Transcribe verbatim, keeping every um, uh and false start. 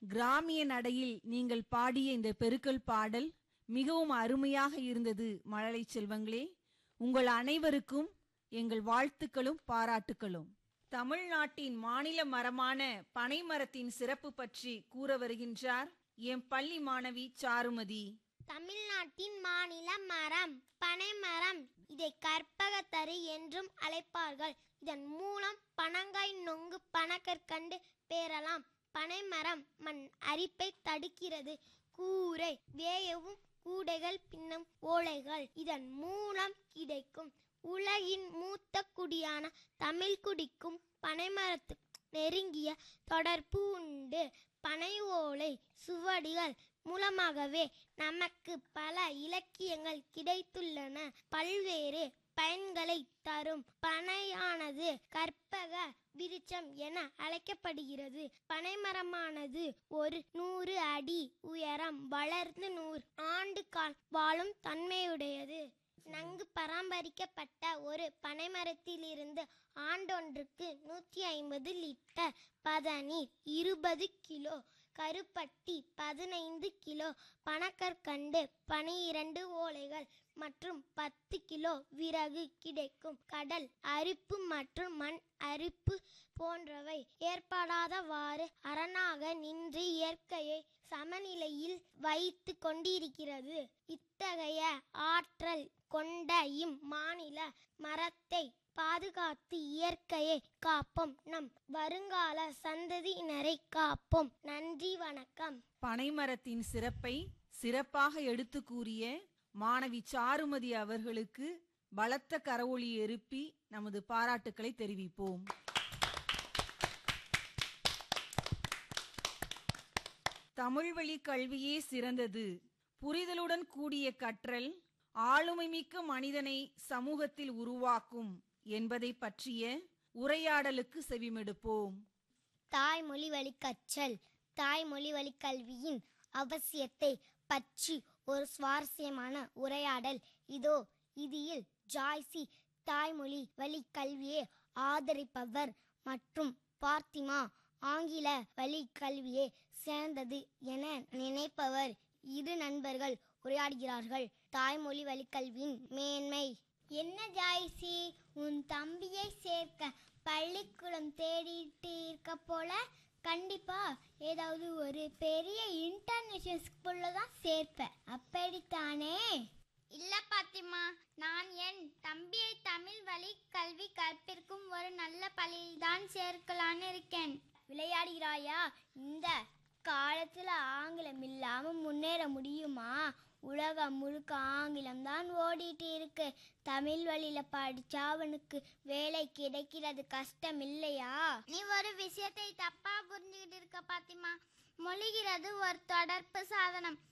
கிராமிய நடையில் நீங்கள் பாடிய இந்த பெருக்கல் பாடல் மிகவும் அருமையாக இருந்தது. மழலை செல்வங்களே, உங்கள் அனைவருக்கும் எங்கள் வாழ்த்துக்களும் பாராட்டுக்களும். தமிழ்நாட்டின் மாநில மரமான பனைமரத்தின் சிறப்பு பற்றி கூற வருகின்றார் என் பள்ளி மாணவி சாருமதி. தமிழ்நாட்டின் மாநில மரம் பனைமரம். இதை கற்பகத்தரு என்றும் அழைப்பார்கள். இதன் மூலம் பனங்காய் நொங்கு பனக்கற்கண்டு பெறலாம். பனைமரம் மண் அரிப்பை தடுக்கிறது. கூரை வேயவும் கூடைகள் பின்னும் ஓலைகள் இதன் மூலம் கிடைக்கும். உலகின் மூத்த குடியான தமிழ் குடிக்கும் பனைமரத்துக்கு நெருங்கிய தொடர்பு உண்டு. பனை ஓலை சுவடிகள் மூலமாகவே நமக்கு பல இலக்கியங்கள் கிடைத்துள்ளன. பல்வேறு பயன்களை தரும் பனையானது கற்பக விருட்சம் என அழைக்கப்படுகிறது. பனைமரமானது ஒரு நூறு அடி உயரம் வளர்ந்து நூறு ஆண்டு கால் வாழும் தன்மையுடையது. நன்கு பராமரிக்கப்பட்ட ஒரு பனைமரத்திலிருந்து ஆண்டொன்றுக்கு நூற்றி ஐம்பது லிட்டர் பதநீர், இருபது கிலோ கருப்பட்டி, பதினைந்து கிலோ பனக்கற்கண்டு, பனிரெண்டு ஓலைகள் மற்றும் பத்து கிலோ விறகு கிடைக்கும். கடல் அரிப்பு மற்றும் மண் அரிப்பு போன்றவை ஏற்படாதவாறு அரணாக நின்று இயற்கையை சமநிலையில் வைத்து கொண்டிருக்கிறது. இத்தகைய ஆற்றல் கொண்ட இம்மாநில மரத்தை பாதுகாத்து இயற்கையை காப்போம். நம் வருங்கால சந்ததியினரை காப்போம். நன்றி, வணக்கம். பனைமரத்தின் சிறப்பை சிறப்பாக எடுத்து கூறிய மாணவி சாருமதி அவர்களுக்கு பலத்த கரவொலி எழுப்பி நமது பாராட்டுக்களை தெரிவிப்போம். தமிழ் வழி கல்வியே சிறந்தது. புரிதலுடன் கூடிய கற்றல் ஆளுமைமிக்க மனிதனை சமூகத்தில் உருவாக்கும் என்பதை பற்றிய உரையாடலுக்கு செவிமெடுப்போம். தாய்மொழி வழி கற்றல், தாய்மொழி வழி கல்வியின் அவசியத்தை பற்றி ஒரு சுவாரஸ்யமான உரையாடல் இதோ. இதில் ஜாய்சி தாய்மொழி வழி கல்வியை ஆதரிப்பவர் மற்றும் பார்த்திமா ஆங்கில வழி கல்வியை சேர்ந்தது என நினைப்பவர் இரு நண்பர்கள் உரையாடுகிறார்கள். தாய்மொழி வழி கல்வியின் மேன்மை என்ன ஜாய்சி? உன் தம்பியை சேர்க்க பள்ளிக்கூடம் தேடிட்டு இருக்க போல. கண்டிப்பா ஏதாவது ஒரு பெரிய இன்டர்நேஷனல் ஸ்கூல்ல தான் சேர்ப்பேன், அப்படித்தானே? இல்ல பாத்திமா, நான் என் தம்பியை தமிழ் வழி கல்வி கற்பிற்கும் ஒரு நல்ல பள்ளியில் தான் சேர்க்கலான்னு இருக்கேன். விளையாடுகிறாயா? இந்த காலத்துல ஆங்கிலம் இல்லாம முன்னேற முடியுமா? உலகம் முழுக்க ஆங்கிலம் தான் ஓடிட்டு இருக்கு. தமிழ் வழியில படிச்சா அவனுக்கு வேலை கிடைக்கிறது கஷ்டம் இல்லையா? நீ ஒரு விஷயத்தை தப்பா புரிஞ்சுக்கிட்டு இருக்க பாத்திமா. மொழிகிறது ஒரு தொடர்பு சாதனம்.